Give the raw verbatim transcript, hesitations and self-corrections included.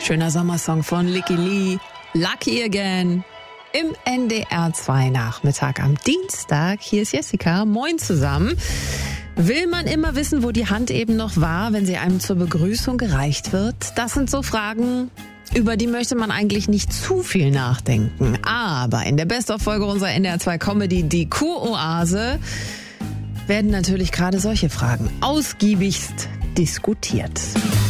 Schöner Sommersong von Licky Lee, Lucky Again. Im N D R zwei Nachmittag am Dienstag. Hier ist Jessica. Moin zusammen. Will man immer wissen, wo die Hand eben noch war, wenn sie einem zur Begrüßung gereicht wird? Das sind so Fragen, über die möchte man eigentlich nicht zu viel nachdenken. Aber in der Best-of-Folge unserer N D R zwei Comedy Die Kuroase werden natürlich gerade solche Fragen ausgiebigst diskutiert.